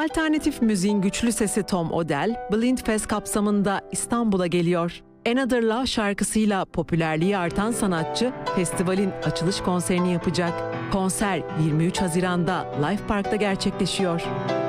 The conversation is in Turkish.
Alternatif müziğin güçlü sesi Tom Odell, Blind Fest kapsamında İstanbul'a geliyor. Another Love şarkısıyla popülerliği artan sanatçı, festivalin açılış konserini yapacak. Konser 23 Haziran'da Life Park'ta gerçekleşiyor.